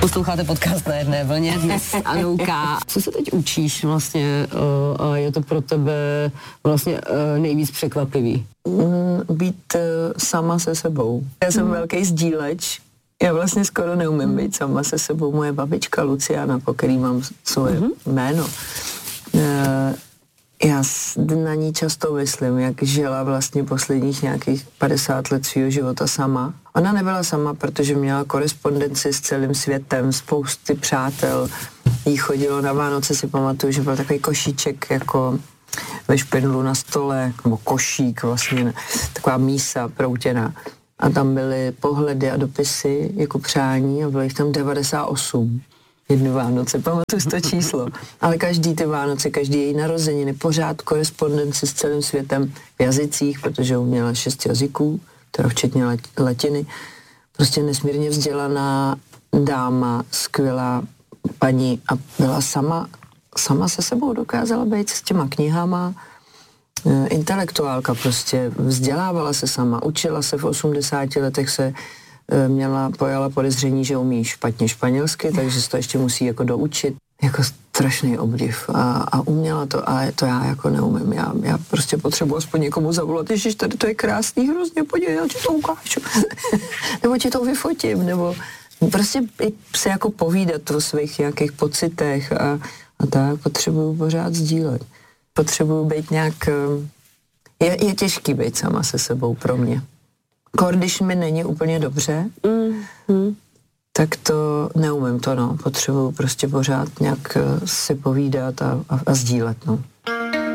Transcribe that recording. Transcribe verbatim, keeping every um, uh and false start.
Posloucháte podcast Na jedné vlně dnes s Anouka. Co se teď učíš vlastně uh, a je to pro tebe vlastně uh, nejvíc překvapivý? Mm, být uh, sama se sebou. Já jsem mm. velký sdíleč. Já vlastně skoro neumím mm. být sama se sebou. Moje babička Luciana, po který mám svoje mm-hmm. jméno. Uh, já na ní často myslím, jak žila vlastně posledních nějakých padesát let svého života sama. Ona nebyla sama, protože měla korespondenci s celým světem, spousty přátel. Jí chodilo na Vánoce, si pamatuju, že byl takový košíček jako ve špindlu na stole, nebo košík vlastně, taková mísa proutěná. A tam byly pohledy a dopisy jako přání a bylo jich tam devadesát osm. Jednu Vánoce, pamatuju si to číslo. Ale každý ty Vánoce, každý její narozeniny, pořád korespondenci s celým světem v jazycích, protože uměla šest jazyků, teda včetně latiny. Prostě nesmírně vzdělaná dáma, skvělá paní a byla sama, sama se sebou dokázala být s těma knihama. Intelektuálka prostě, vzdělávala se sama, učila se v osmdesáti letech se měla, pojala podezření, že umí špatně španělsky, takže se to ještě musí jako doučit. Jako strašný obdiv a, a uměla to, ale to já jako neumím. Já, já prostě potřebuji aspoň někomu zavolat, ježiš, tady to je krásný hrozně, podívej, já ti to ukážu. Nebo ti to vyfotím, nebo prostě se jako povídat o svých nějakých pocitech a, a tak potřebuju pořád sdílet. Potřebuju být nějak, je, je těžký být sama se sebou pro mě. Když mi není úplně dobře, mm-hmm. tak to neumím to, no. Potřebuju prostě pořád nějak si povídat a, a, a sdílet, no.